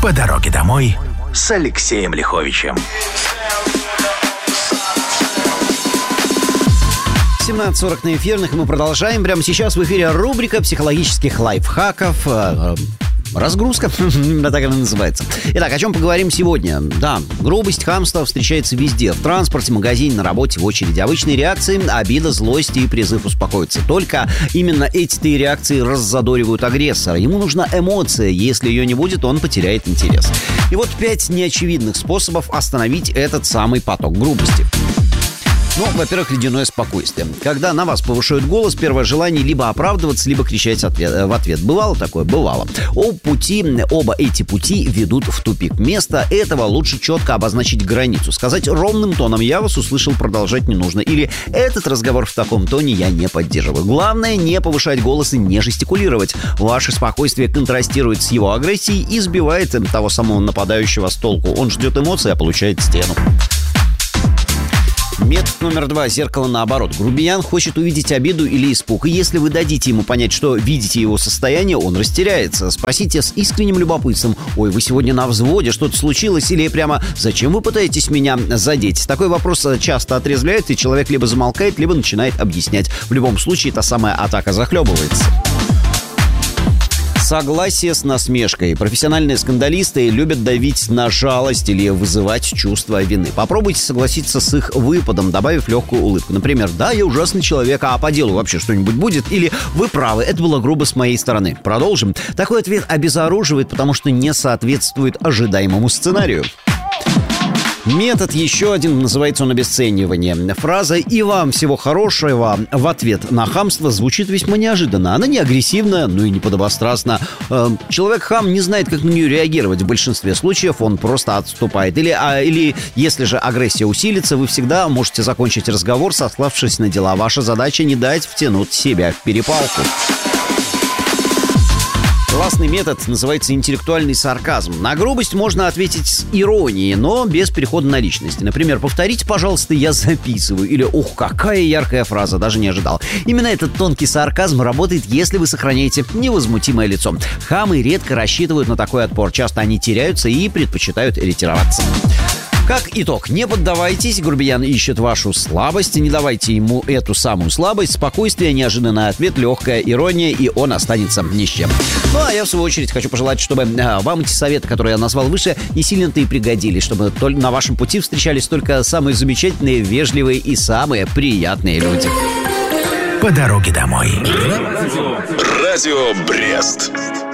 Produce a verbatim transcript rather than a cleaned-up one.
По дороге домой с Алексеем Лиховичем. семнадцать сорок на эфирных, и мы продолжаем. Прямо сейчас в эфире рубрика психологических лайфхаков. Разгрузка, именно так она называется. Итак, о чем поговорим сегодня? Да, грубость, хамство встречается везде. В транспорте, магазине, на работе, в очереди. Обычные реакции – обида, злость и призыв успокоиться. Только именно эти-то реакции раззадоривают агрессора. Ему нужна эмоция. Если ее не будет, он потеряет интерес. И вот пять неочевидных способов остановить этот самый поток грубости. Ну, во-первых, ледяное спокойствие. Когда на вас повышают голос, первое желание либо оправдываться, либо кричать в ответ. Бывало такое? Бывало. Оба пути, оба эти пути ведут в тупик. Вместо этого лучше четко обозначить границу. Сказать ровным тоном: «Я вас услышал, продолжать не нужно». Или «Этот разговор в таком тоне я не поддерживаю». Главное, не повышать голос и не жестикулировать. Ваше спокойствие контрастирует с его агрессией и сбивает того самого нападающего с толку. Он ждет эмоций, а получает стену. Метод номер два. Зеркало наоборот. Грубиян хочет увидеть обиду или испуг. И если вы дадите ему понять, что видите его состояние, он растеряется. Спросите с искренним любопытством: «Ой, вы сегодня на взводе, что-то случилось?» Или прямо: «Зачем вы пытаетесь меня задеть?» Такой вопрос часто отрезвляет, и человек либо замолкает, либо начинает объяснять. В любом случае, та самая атака захлебывается. Согласие с насмешкой. Профессиональные скандалисты любят давить на жалость или вызывать чувство вины. Попробуйте согласиться с их выпадом, добавив легкую улыбку. Например: «Да, я ужасный человек, а по делу вообще что-нибудь будет?» Или «Вы правы, это было грубо с моей стороны». Продолжим. Такой ответ обезоруживает, потому что не соответствует ожидаемому сценарию. Метод еще один, называется он обесценивание. Фраза «и вам всего хорошего» в ответ на хамство звучит весьма неожиданно. Она не агрессивна, ну и не подобострастна. Человек-хам не знает, как на нее реагировать. В большинстве случаев он просто отступает. Или, а, или если же агрессия усилится, вы всегда можете закончить разговор, сославшись на дела. Ваша задача — не дать втянуть себя в перепалку. Классный метод называется интеллектуальный сарказм. На грубость можно ответить с иронией, но без перехода на личность. Например: «Повторите, пожалуйста, я записываю». Или «Ух, какая яркая фраза, даже не ожидал». Именно этот тонкий сарказм работает, если вы сохраняете невозмутимое лицо. Хамы редко рассчитывают на такой отпор. Часто они теряются и предпочитают ретироваться. Как итог, не поддавайтесь, грубиян ищет вашу слабость, не давайте ему эту самую слабость. Спокойствие, неожиданный ответ, легкая ирония, и он останется ни с чем. Ну, а я, в свою очередь, хочу пожелать, чтобы а, вам эти советы, которые я назвал выше, не сильно-то и пригодились, чтобы на вашем пути встречались только самые замечательные, вежливые и самые приятные люди. По дороге домой. Радио Брест.